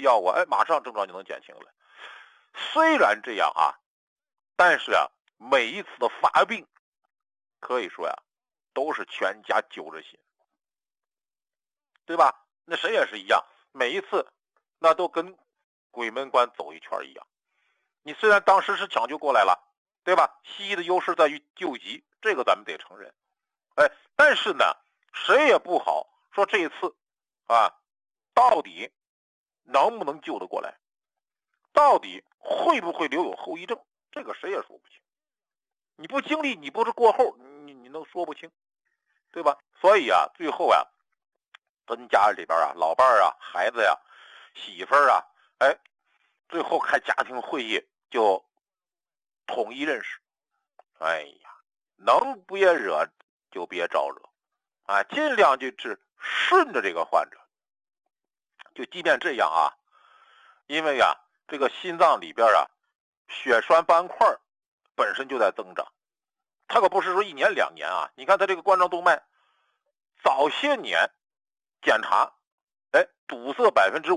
药啊，马上症状就能减轻了。虽然这样啊，但是啊，每一次的发病，可以说呀，都是全家揪着心，对吧？那谁也是一样，每一次那都跟鬼门关走一圈一样。你虽然当时是抢救过来了，对吧？西医的优势在于救急，这个咱们得承认。但是呢，谁也不好说这一次啊，到底能不能救得过来，到底会不会留有后遗症，这个谁也说不清。你不经历，你不是过后，你能说不清，对吧？所以啊，最后啊，跟家里边啊，老伴儿啊，孩子呀、媳妇儿啊，最后开家庭会议就统一认识。哎呀，能别惹就别招惹啊，尽量就是顺着这个患者。就即便这样啊，因为啊，这个心脏里边啊，血栓斑块本身就在增长，它可不是说1年2年啊。你看它这个冠状动脉，早些年检查，堵塞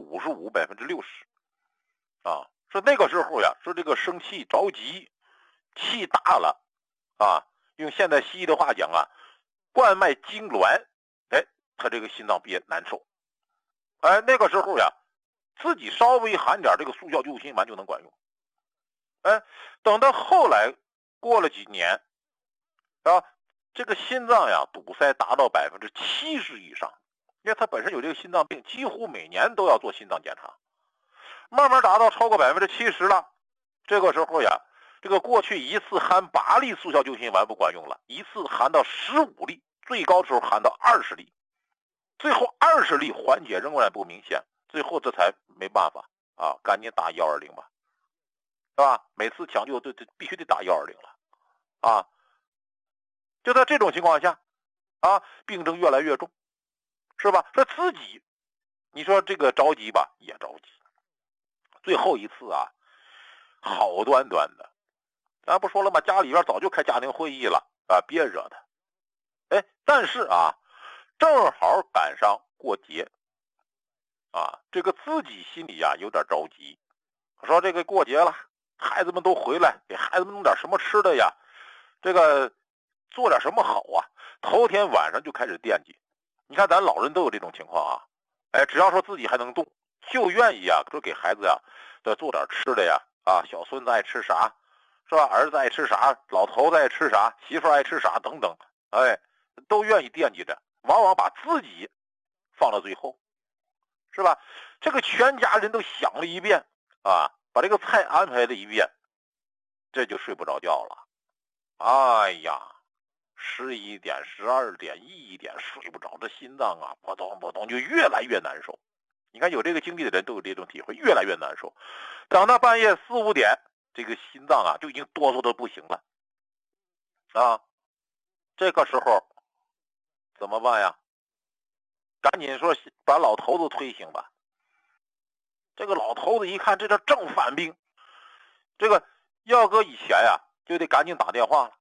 55%、60%啊，说那个时候呀，说这个生气着急，气大了啊，用现代西医的话讲啊，冠脉痉挛，他这个心脏憋难受，那个时候呀，自己稍微含点这个速效救心丸就能管用。等到后来过了几年啊，这个心脏呀堵塞达到70%以上，因为他本身有这个心脏病，几乎每年都要做心脏检查，慢慢达到超过70%了。这个时候呀，这个过去一次含8粒速效救心丸不管用了，一次含到15粒，最高时候含到20粒，最后20粒缓解仍然不明显，最后这才没办法啊，赶紧打120吧，是吧？每次抢救都必须得打120了啊。就在这种情况下啊，病症越来越重，是吧？说自己，你说这个着急吧，也着急。最后一次啊，好端端的，咱不说了吗？家里边早就开家庭会议了啊，别惹他。但是啊，正好赶上过节啊，这个自己心里呀有点着急，说这个过节了，孩子们都回来，给孩子们弄点什么吃的呀，这个做点什么好啊。头天晚上就开始惦记。你看咱老人都有这种情况啊，只要说自己还能动，就愿意啊，说给孩子呀做点吃的呀，啊，小孙子爱吃啥，是吧？儿子爱吃啥，老头子爱吃啥，媳妇爱吃啥等等，都愿意惦记着，往往把自己放到最后，是吧？这个全家人都想了一遍啊，把这个菜安排了一遍，这就睡不着觉了。哎呀，11点、12点、1点睡不着，这心脏啊扑通扑通就越来越难受。你看有这个经历的人都有这种体会，越来越难受。等到半夜4、5点，这个心脏啊就已经哆嗦的不行了啊。这个时候怎么办呀？赶紧说把老头子推醒吧。这个老头子一看这正犯病，这个要搁以前呀就得赶紧打电话了。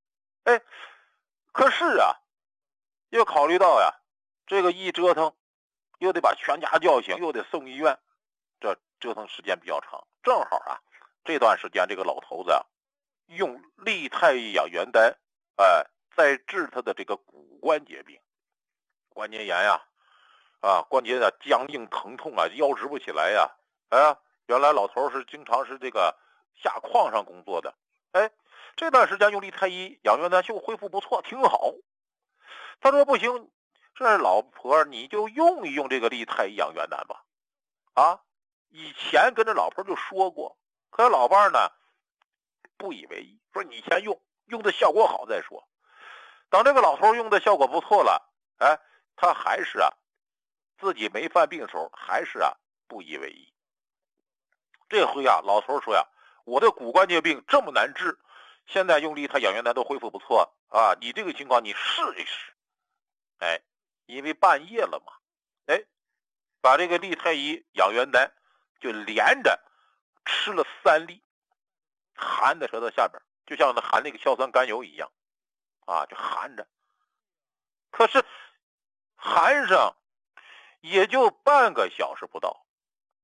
可是啊，又考虑到呀，这个一折腾，又得把全家叫醒，又得送医院，这折腾时间比较长。正好啊，这段时间这个老头子啊，用利太益养元丹，在治他的这个骨关节病，关节炎呀，关节的僵硬疼痛啊，腰直不起来呀，原来老头是经常是这个下矿上工作的，这段时间用利太医养元丹就恢复不错，挺好。他说不行，这老婆你就用一用这个利太医养元丹吧。以前跟着老婆就说过，可是老伴呢不以为意，说你先用的效果好再说。等这个老头用的效果不错了，他还是自己没犯病的时候还是不以为意。这回老头说我的骨关节病这么难治，现在用利太养元丹都恢复不错啊，你这个情况你试一试。因为半夜了嘛，把这个利太医养元丹就连着吃了3粒，含在舌头下边，就像含那个硝酸甘油一样就含着。可是含上也就半个小时不到，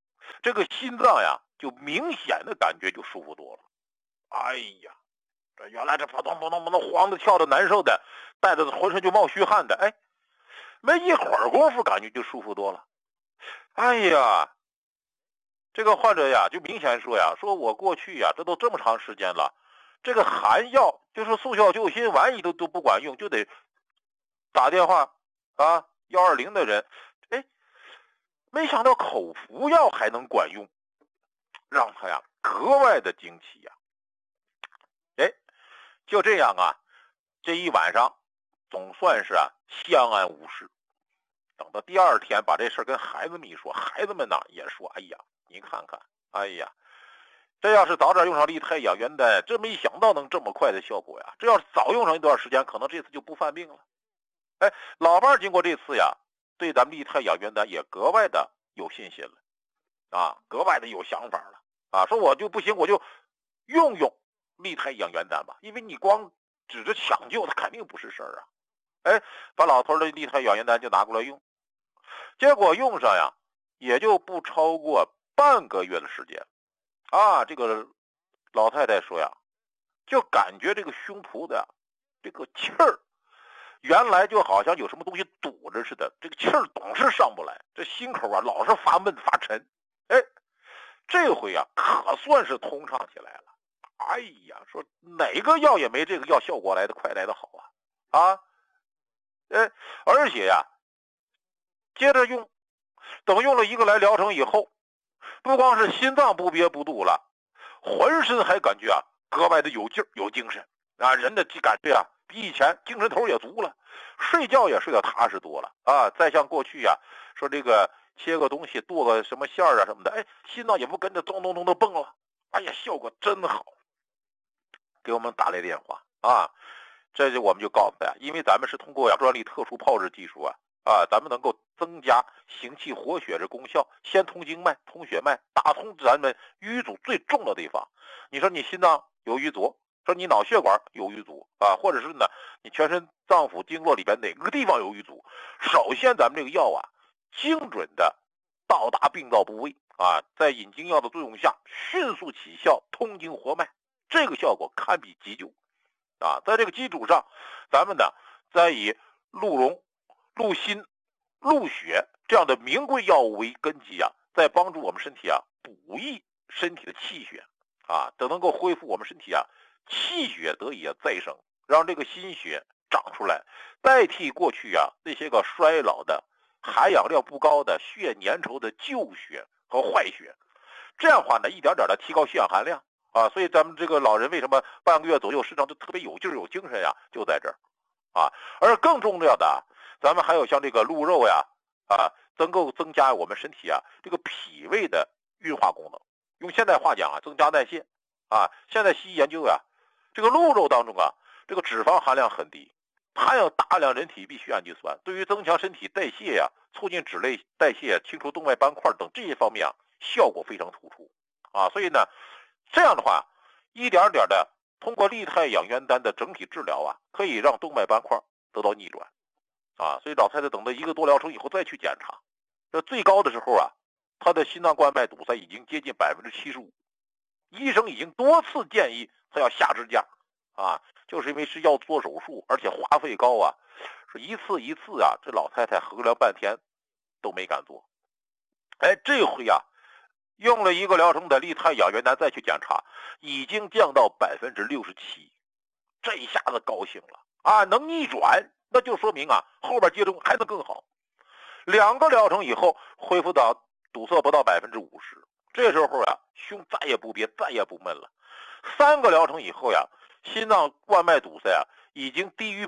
这个心脏呀就明显的感觉就舒服多了。哎呀，这原来这扑通扑通扑通慌的跳的难受的，带着浑身就冒虚汗的，哎，没一会儿功夫感觉就舒服多了。哎呀，这个患者呀就明显说呀，说我过去呀这都这么长时间了，这个寒药就是速效救心丸都不管用，就得打电话啊120的人，哎，没想到口服药还能管用，让他呀格外的惊奇呀。哎，就这样啊，这一晚上总算是相安无事。等到第二天把这事跟孩子们一说，孩子们呢也说，哎呀，你看看，哎呀，这要是早点用上利泰养元丹，这没想到能这么快的效果呀！这要是早用上一段时间，可能这次就不犯病了。哎，老伴儿经过这次呀，对咱们利泰养元丹也格外的有信心了啊，格外的有想法了啊，说我就不行，我就用利泰养元丹吧，因为你光指着抢救，它肯定不是事儿啊。哎，把老头的利泰养元丹就拿过来用，结果用上呀，也就不超过半个月的时间啊。这个老太太说呀，就感觉这个胸脯的这个气儿，原来就好像有什么东西堵着似的，这个气儿总是上不来，这心口啊老是发闷发沉。哎，这回啊可算是通畅起来了。哎呀，说哪个药也没这个药效果来的快来的好啊！而且呀，接着用，等用了1个来疗程以后，不光是心脏不憋不堵了，浑身还感觉格外的有劲儿有精神啊，人的感觉比以前精神头也足了，睡觉也睡得踏实多了啊。再像过去说这个切个东西剁个什么馅儿什么的，哎，心脏也不跟着咚咚咚的蹦了，哎呀，效果真好。给我们打来电话啊，这就我们就告诉他因为咱们是通过专利特殊炮制技术咱们能够增加行气活血的功效，先通经脉通血脉，打通咱们瘀阻最重的地方。你说你心脏有瘀阻，说你脑血管有瘀阻或者是呢你全身脏腑经络里边哪个地方有瘀阻，首先咱们这个药精准的到达病灶部位在引经药的作用下迅速起效，通经活脉，这个效果堪比急救在这个基础上，咱们呢再以鹿茸、鹿心、鹿血这样的名贵药物为根基再帮助我们身体补益身体的气血等能够恢复我们身体气血得以再生，让这个心血长出来，代替过去那些个衰老的含氧量不高的血粘稠的旧血和坏血，这样的话呢一点点的提高血氧含量所以咱们这个老人为什么半个月左右身上就特别有劲儿有精神就在这儿而更重要的咱们还有像这个鹿肉能够增加我们身体这个脾胃的运化功能，用现代话讲增加代谢现在西医研究这个鹿肉当中这个脂肪含量很低，含有大量人体必需氨基酸，对于增强身体代谢促进脂类代谢，清除动脉斑块等这些方面效果非常突出所以呢这样的话一点点的通过利泰养元丹的整体治疗可以让动脉斑块得到逆转所以老太太等到1个多疗程以后再去检查，这最高的时候她的心脏冠脉堵塞已经接近75%，医生已经多次建议她要下支架就是因为是要做手术，而且花费高说一次一次这老太太衡量半天都没敢做。哎，这回用了1个疗程的利泰养元丹再去检查，已经降到67%，这一下子高兴了能逆转，那就说明后边接种还能更好。2个疗程以后恢复到堵塞不到50%，这时候胸再也不憋再也不闷了。3个疗程以后心脏冠脉堵塞已经低于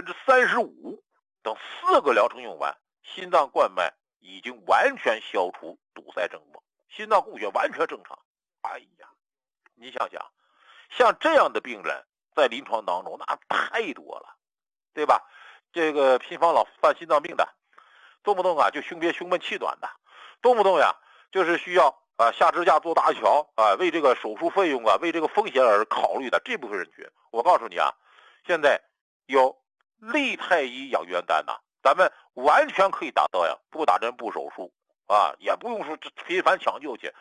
35%，等4个疗程用完，心脏冠脉已经完全消除堵塞症状，心脏供血完全正常。哎呀，你想想，像这样的病人在临床当中那太多了，对吧？这个频繁老犯心脏病的，动不动就胸憋胸闷气短的，动不动就是需要下支架做搭桥为这个手术费用为这个风险而考虑的这部分人群，我告诉你现在有利泰医养元丹咱们完全可以达到不打针不手术也不用说频繁抢救去，